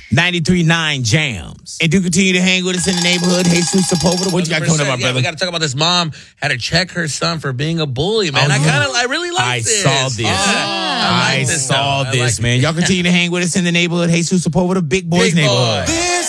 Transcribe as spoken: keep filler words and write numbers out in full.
ninety-three point nine Jams. And do continue to hang with us in the neighborhood. Jesus Sepulveda, what you got coming up, my yeah, brother? We got to talk about this mom had to check her son for being a bully, man. Oh, I yeah. kind of, I really like I this. saw this. Yeah. I, like this saw though. I this, like man. it. Y'all continue to hang with us in the neighborhood. Jesus Sepulveda, Big Boys Big Neighborhood. Boy. This